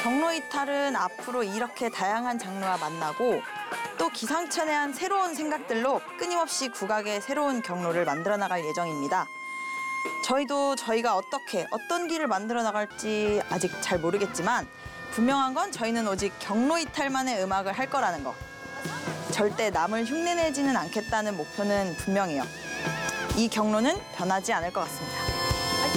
경로 이탈은 앞으로 이렇게 다양한 장르와 만나고 또 기상천외 한 새로운 생각들로 끊임없이 국악의 새로운 경로를 만들어 나갈 예정입니다. 저희도 저희가 어떤 길을 만들어 나갈지 아직 잘 모르겠지만 분명한 건 저희는 오직 경로 이탈만의 음악을 할 거라는 거. 절대 남을 흉내내지는 않겠다는 목표는 분명해요. 이 경로는 변하지 않을 것 같습니다.